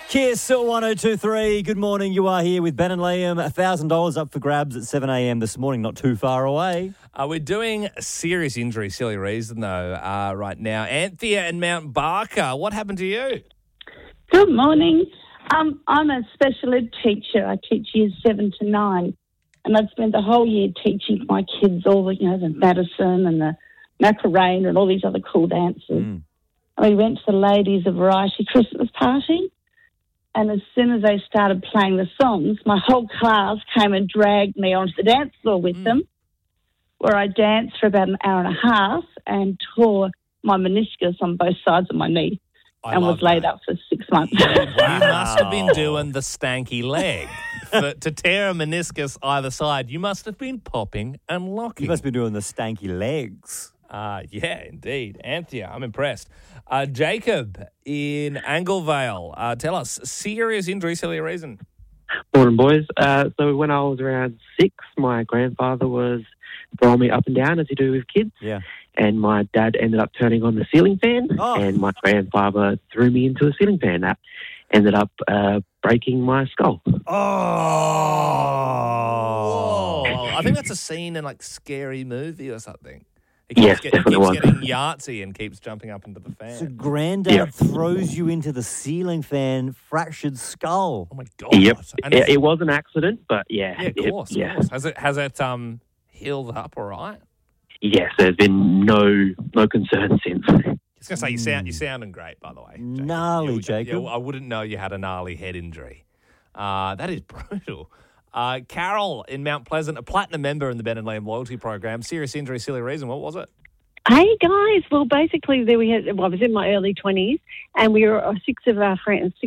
Kiss 1023. Good morning. You are here with Ben and Liam. $1,000 up for grabs at 7 a.m. this morning. Not too far away. We're doing a serious injury, silly reason though, right now. Anthea and Mount Barker, what happened to you? Good morning. I'm a special ed teacher. I teach years 7 to 9, and I'd spent the whole year teaching my kids all the, the Madison and the Macarena and all these other cool dances. And we went to the Ladies of Variety Christmas party, and as soon as they started playing the songs, my whole class came and dragged me onto the dance floor with them, where I danced for about an hour and a half and tore my meniscus on both sides of my knee. And was laid up for 6 months. You must have been doing the stanky leg. To tear a meniscus either side, you must have been popping and locking. You must be doing the stanky legs. Yeah, indeed. Anthea, I'm impressed. Jacob in Anglevale, tell us, serious injury, silly reason. Morning, boys. So when I was around 6, my grandfather was throwing me up and down, as you do with kids. Yeah. And my dad ended up turning on the ceiling fan, and my grandfather threw me into a ceiling fan. That ended up breaking my skull. Oh! Whoa. I think that's a scene in like Scary Movie or something. He keeps getting Yahtzee and keeps jumping up into the fan. So Granddad throws you into the ceiling fan, fractured skull. Oh my God! Yep. It was an accident, but yeah, of course. Has it healed up all right? Yes, there's been no concern since. I was going to say, you're sounding great, by the way. Jacob. Gnarly, Jacob. I wouldn't know you had a gnarly head injury. That is brutal. Carol in Mount Pleasant, a platinum member in the Ben and Liam loyalty program. Serious injury, silly reason. What was it? Hey, guys. Well, basically, I was in my early 20s, and we were 6 of us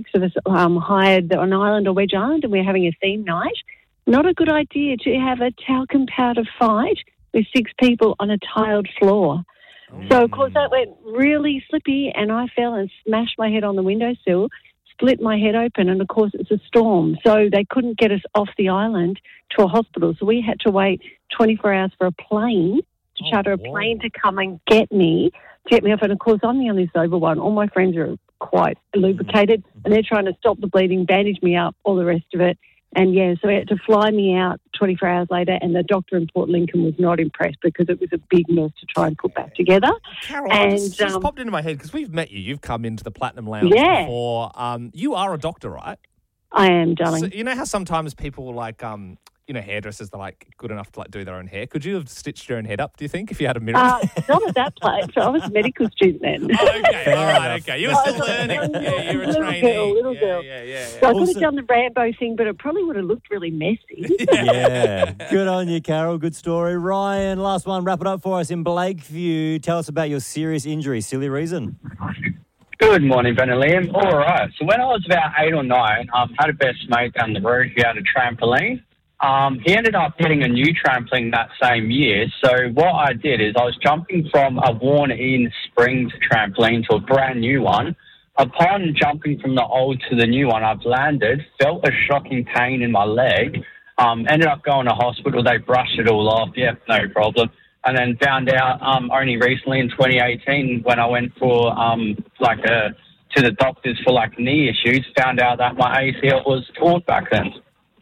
hired an island or Wedge Island, and we were having a theme night. Not a good idea to have a talcum powder fight with 6 people on a tiled floor. So, of course, that went really slippy, and I fell and smashed my head on the windowsill, split my head open, and, of course, it's a storm. So they couldn't get us off the island to a hospital. So we had to wait 24 hours for a plane, to charter a plane to come and get me off. And, of course, I'm the only sober one. All my friends are quite lubricated, and they're trying to stop the bleeding, bandage me up, all the rest of it. And, so they had to fly me out 24 hours later, and the doctor in Port Lincoln was not impressed because it was a big mess to try and put back together. Carol, just popped into my head because we've met you. You've come into the Platinum Lounge before. You are a doctor, right? I am, darling. So you know how sometimes people hairdressers, they're like good enough to like do their own hair. Could you have stitched your own head up, do you think, if you had a mirror? Not at that place. I was a medical student then. Okay, all right, okay. You were still learning. Yeah, you were a trainee. Little girl. Yeah. So I could have done the Rambo thing, but it probably would have looked really messy. Yeah. Good on you, Carol. Good story. Ryan, last one. Wrap it up for us in Blakeview. Tell us about your serious injury. Silly reason. Good morning, Ben and Liam. All right. So when I was about 8 or 9, had a best mate down the road who had a trampoline. He ended up getting a new trampoline that same year. So what I did is I was jumping from a worn-in Springs trampoline to a brand new one. Upon jumping from the old to the new one, I've landed, felt a shocking pain in my leg, ended up going to hospital. They brushed it all off. Yeah, no problem. And then found out only recently in 2018 when I went for to the doctors for knee issues, found out that my ACL was torn back then.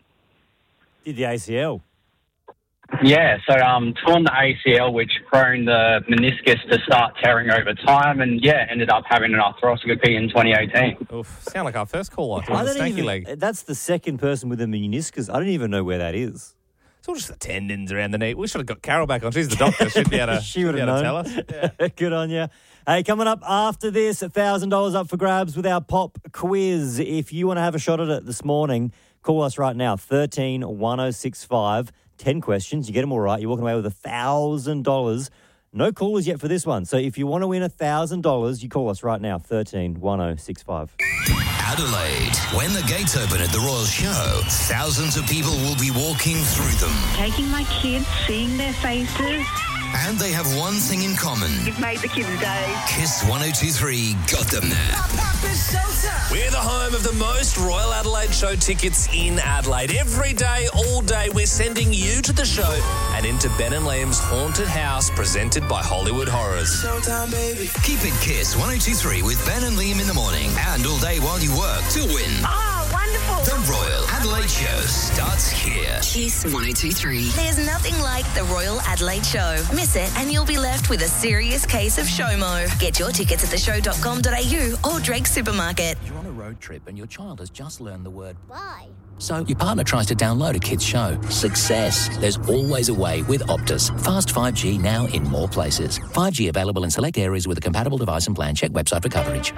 Did the ACL? Yeah, so torn the ACL, which prone the meniscus to start tearing over time, and ended up having an arthroscopy in 2018. Oof, sound like our first caller. Leg. That's the second person with a meniscus. I don't even know where that is. It's all just the tendons around the knee. We should have got Carol back on. She's the doctor. She'd be able to, she would have known. Tell us. Yeah. Good on you. Hey, coming up after this, $1,000 up for grabs with our pop quiz. If you want to have a shot at it this morning, call us right now, 13 1065. 10 questions. You get them all right. You're walking away with $1,000. No callers yet for this one. So if you want to win $1,000, you call us right now, 13 1065. Adelaide. When the gates open at the Royal Show, thousands of people will be walking through them. Taking my kids, seeing their faces. And they have one thing in common. You've made the kids' day. Kiss 102.3 got them there. We're the home of the the most Royal Adelaide Show tickets in Adelaide. Every day, all day, we're sending you to the show and into Ben and Liam's Haunted House, presented by Hollywood Horrors. Showtime, baby. Keep it Kiss 102.3 with Ben and Liam in the morning and all day while you work to win. Oh, wonderful. The Royal Adelaide Show starts here. Kiss 102.3. There's nothing like the Royal Adelaide Show. Miss it and you'll be left with a serious case of SHOMO. Get your tickets at theshow.com.au or Drake Supermarket. You're on a road trip and your child has just learned the word Bye. So your partner tries to download a kid's show. Success. There's always a way with Optus. Fast 5G now in more places. 5G available in select areas with a compatible device and plan. Check website for coverage.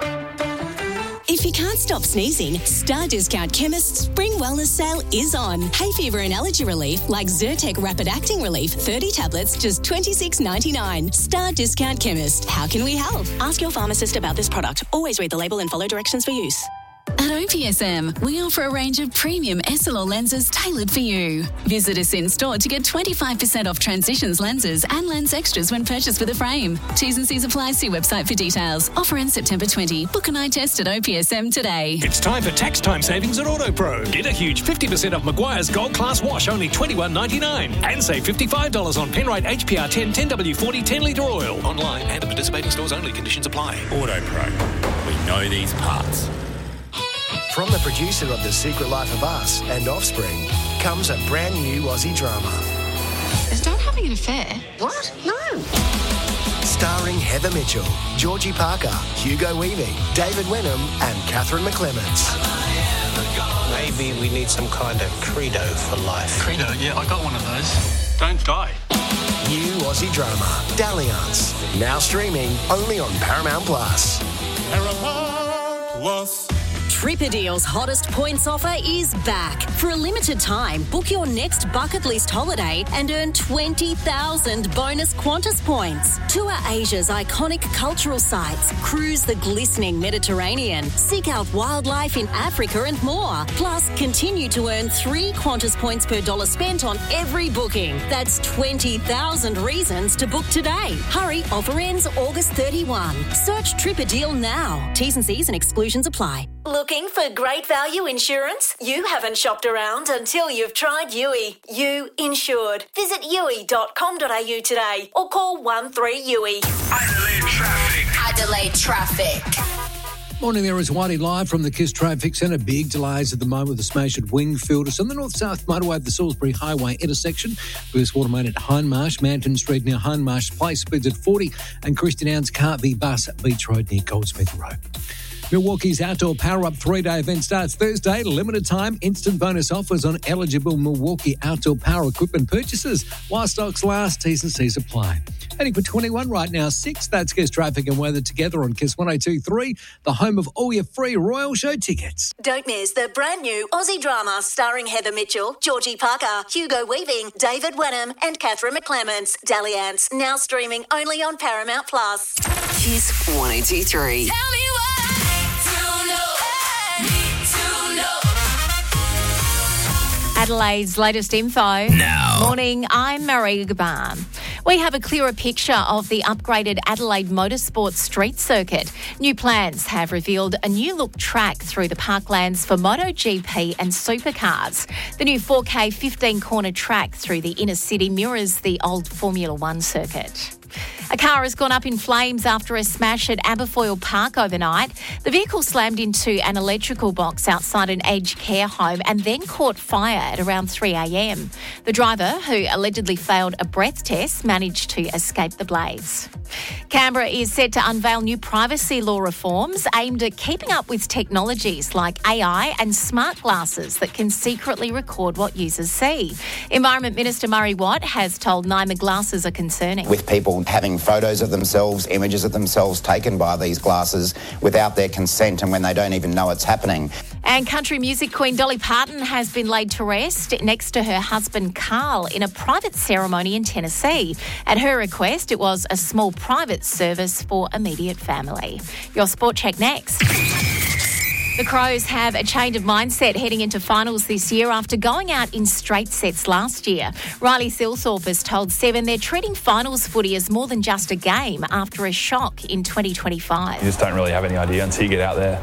If you can't stop sneezing, Star Discount Chemist's Spring Wellness Sale is on. Hay fever and allergy relief like Zyrtec Rapid Acting Relief, 30 tablets, just $26.99. Star Discount Chemist. How can we help? Ask your pharmacist about this product. Always read the label and follow directions for use. At OPSM, we offer a range of premium SLR lenses tailored for you. Visit us in store to get 25% off Transitions lenses and lens extras when purchased with a frame. T's and C's apply. See website for details. Offer ends September 20. Book an eye test at OPSM today. It's time for tax time savings at AutoPro. Get a huge 50% off Maguire's Gold Class Wash, only $21.99. And save $55 on Penrite HPR 10 10W40 10 litre oil. Online and at participating stores only. Conditions apply. AutoPro. We know these parts. From the producer of The Secret Life of Us and Offspring comes a brand new Aussie drama. Is Dad having an affair? What? No. Starring Heather Mitchell, Georgie Parker, Hugo Weaving, David Wenham and Catherine McClements. Maybe we need some kind of credo for life. Credo? Yeah, I got one of those. Don't die. New Aussie drama, Dalliance. Now streaming only on Paramount Plus. Paramount Plus. Tripadeal's hottest points offer is back. For a limited time, book your next bucket list holiday and earn 20,000 bonus Qantas points. Tour Asia's iconic cultural sites, cruise the glistening Mediterranean, seek out wildlife in Africa and more. Plus, continue to earn 3 Qantas points per dollar spent on every booking. That's 20,000 reasons to book today. Hurry, offer ends August 31. Search Tripadeal now. T's and C's and exclusions apply. Looking for great value insurance? You haven't shopped around until you've tried Yui. You insured. Visit yui.com.au today or call 13-YUI. Adelaide Traffic. Adelaide Traffic. Morning, there is Whitey live from the KISS Traffic Centre. Big delays at the moment with the smash at Wingfield. It's on the north-south motorway of the Salisbury Highway intersection. Bruce Watermain at Hindmarsh, Manton Street near Hindmarsh Place, speeds at 40, and Christian Downs Car v Bus, Beach Road near Goldsmith Road. Milwaukee's Outdoor Power Up 3-day event starts Thursday. Limited time, instant bonus offers on eligible Milwaukee Outdoor Power equipment purchases. While stocks last, T's and C's apply. Heading for 21 right now, 6. That's KISS Traffic and Weather together on KISS 102.3, the home of all your free Royal Show tickets. Don't miss the brand new Aussie drama starring Heather Mitchell, Georgie Parker, Hugo Weaving, David Wenham and Catherine McClements. Dalliance, now streaming only on Paramount Plus. Kiss 102.3. Tell me what Adelaide's latest info. Now. Morning, I'm Marie Gaban. We have a clearer picture of the upgraded Adelaide Motorsports Street Circuit. New plans have revealed a new look track through the parklands for MotoGP and supercars. The new 4K 15-corner track through the inner city mirrors the old Formula One circuit. A car has gone up in flames after a smash at Aberfoyle Park overnight. The vehicle slammed into an electrical box outside an aged care home and then caught fire at around 3 a.m. The driver, who allegedly failed a breath test, managed to escape the blaze. Canberra is set to unveil new privacy law reforms aimed at keeping up with technologies like AI and smart glasses that can secretly record what users see. Environment Minister Murray Watt has told Nine the glasses are concerning. With people having photos of themselves, images of themselves taken by these glasses without their consent and when they don't even know it's happening. And country music queen Dolly Parton has been laid to rest next to her husband Carl in a private ceremony in Tennessee. At her request, it was a small private service for immediate family. Your Sport Check next. The Crows have a change of mindset heading into finals this year after going out in straight sets last year. Riley Thilthorpe has told Seven they're treating finals footy as more than just a game after a shock in 2025. You just don't really have any idea until you get out there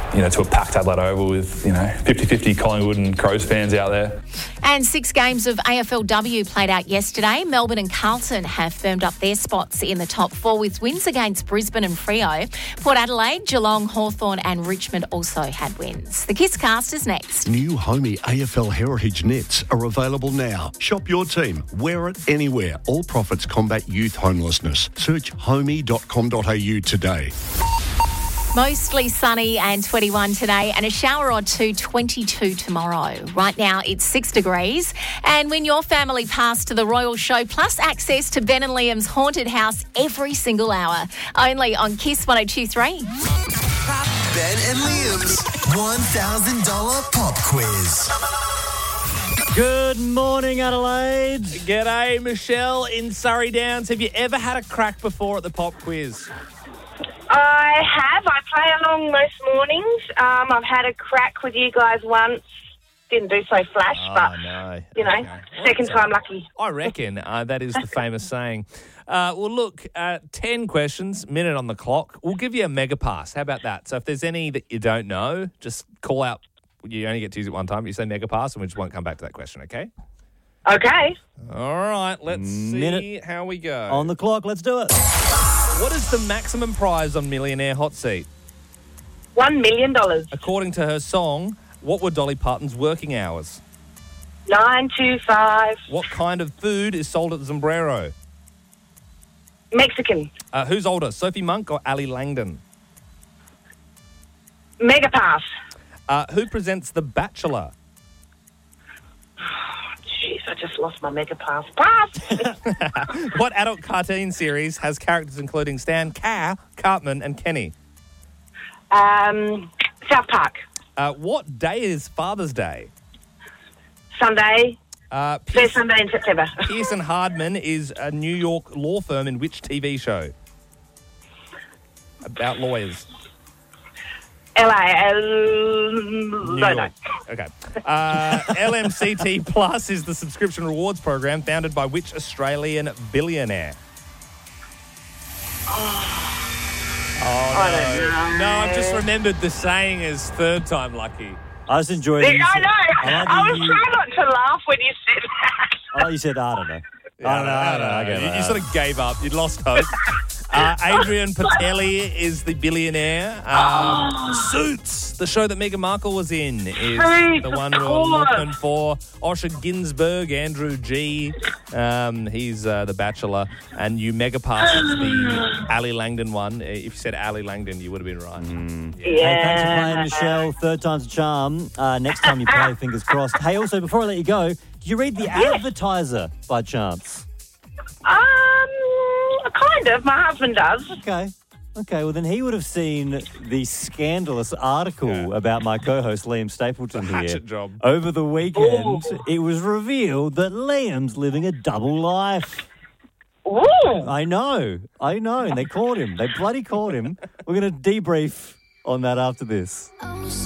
to a packed Adelaide Oval with, 50-50 Collingwood and Crows fans out there. And 6 games of AFLW played out yesterday. Melbourne and Carlton have firmed up their spots in the top 4 with wins against Brisbane and Freo. Port Adelaide, Geelong, Hawthorn and Richmond also had wins. The Kiss Cast is next. New Homey AFL Heritage nets are available now. Shop your team. Wear it anywhere. All profits combat youth homelessness. Search homey.com.au today. Mostly sunny and 21 today and a shower or two, 22 tomorrow. Right now it's 6 degrees. And when your family pass to the Royal Show, plus access to Ben and Liam's haunted house every single hour. Only on Kiss 102.3. Ben and Liam's $1,000 pop quiz. Good morning, Adelaide. G'day, Michelle in Surrey Downs. Have you ever had a crack before at the pop quiz? I have. I play along most mornings. I've had a crack with you guys once. Didn't do so flash, but, second time lucky. I reckon that is the famous saying. Well, look, 10 questions, minute on the clock. We'll give you a mega pass. How about that? So if there's any that you don't know, just call out. You only get to use it one time. You say mega pass and we just won't come back to that question, okay? Okay. All right, let's see how we go. On the clock, let's do it. What is the maximum prize on Millionaire Hot Seat? $1 million. According to her song, what were Dolly Parton's working hours? 9 to 5. What kind of food is sold at the Sombrero? Mexican. Who's older, Sophie Monk or Ali Langdon? Mega pass. Who presents The Bachelor? Jeez, I just lost my mega pass. Pass! What adult cartoon series has characters including Stan, Cartman and Kenny? South Park. What day is Father's Day? Sunday. First Sunday in September. Pearson Hardman is a New York law firm in which TV show? About lawyers. LA. No. Okay. LMCT Plus is the subscription rewards program founded by which Australian billionaire? I don't know. No, I've just remembered the saying is third time lucky. I just enjoyed it. I know. I was trying not to laugh when you said that. I thought you said, I don't know. I don't know. You sort of gave up. You'd lost hope. Adrian Patelli is the billionaire. Suits, the show that Meghan Markle was in, is the one who I'm looking for. Osher Ginsburg, Andrew G. He's the Bachelor. And you mega pass the Ali Langdon one. If you said Ali Langdon, you would have been right. Hey, thanks for playing, Michelle. Third time's a charm. Next time you play, fingers crossed. Hey, also, before I let you go, did you read The Advertiser by chance? Kind of. My husband does. Okay, well, then he would have seen the scandalous article about my co-host Liam Stapleton here. Hatchet job. Over the weekend, It was revealed that Liam's living a double life. Ooh. I know. And they caught him. They bloody caught him. We're going to debrief on that after this.